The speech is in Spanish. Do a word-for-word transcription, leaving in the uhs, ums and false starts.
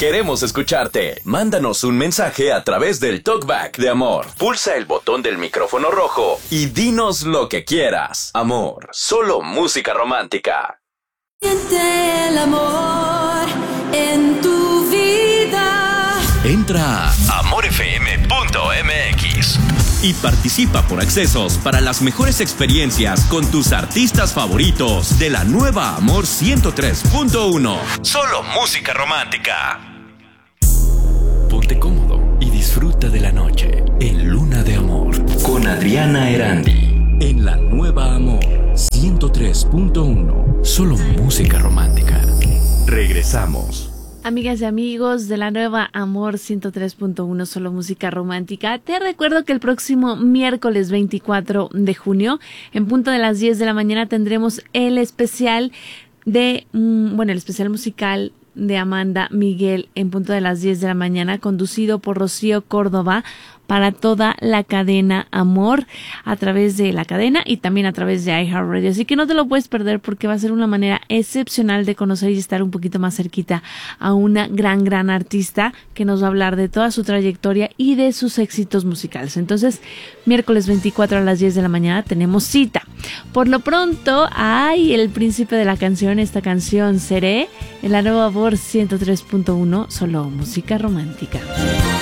Queremos escucharte. Mándanos un mensaje a través del Talkback de Amor. Pulsa el botón del micrófono rojo y dinos lo que quieras. Amor, solo música romántica. Siente el amor en tu vida. Entra a amor f m punto m x y participa por accesos para las mejores experiencias con tus artistas favoritos de la nueva Amor ciento tres punto uno. Solo música romántica. Ponte cómodo y disfruta de la noche en Luna de Amor con Adriana Erandi en la nueva Amor ciento tres punto uno. Solo música romántica. Regresamos. Amigas y amigos de la nueva Amor ciento tres punto uno, solo música romántica. Te recuerdo que el próximo miércoles veinticuatro de junio, en punto de las diez de la mañana, tendremos el especial de, mm, bueno, el especial musical de Amanda Miguel en punto de las diez de la mañana, conducido por Rocío Córdoba para toda la cadena Amor, a través de la cadena y también a través de iHeartRadio. Así que no te lo puedes perder porque va a ser una manera excepcional de conocer y estar un poquito más cerquita a una gran, gran artista que nos va a hablar de toda su trayectoria y de sus éxitos musicales. Entonces, miércoles veinticuatro a las diez de la mañana tenemos cita. Por lo pronto, hay el príncipe de la canción, esta canción Seré, en la nueva Amor ciento tres punto uno, solo música romántica.